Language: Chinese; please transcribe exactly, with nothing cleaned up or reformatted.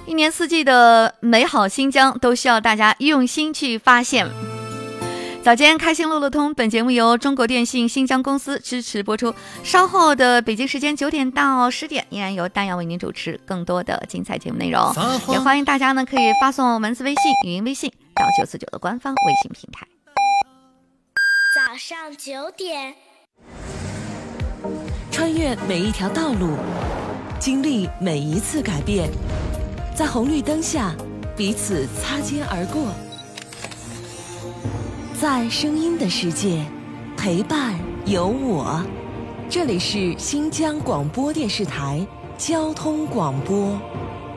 一年四季的美好新疆都需要大家用心去发现。早间开心路路通，本节目由中国电信新疆公司支持播出。稍后的北京时间九点到十点，依然由丹阳为您主持更多的精彩节目内容。也欢迎大家呢可以发送文字微信、语音微信到九四九的官方微信平台。 早上九点， 穿越每一条道路，经历每一次改变，在红绿灯下彼此擦肩而过。在声音的世界，陪伴有我。这里是新疆广播电视台交通广播。